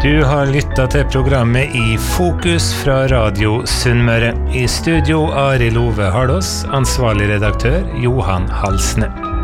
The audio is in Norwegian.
Du har lyttet til programmet I Fokus fra Radio Sunnmøre. I studio Ari Love Hardås, ansvarlig redaktør Johan Halsne.